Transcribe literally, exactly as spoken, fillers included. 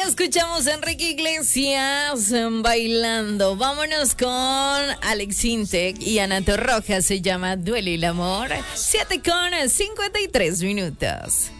escuchamos a Enrique Iglesias bailando. Vámonos con Alex Intec y Ana Torroja. Se llama Duele el amor. siete con cincuenta y tres minutos.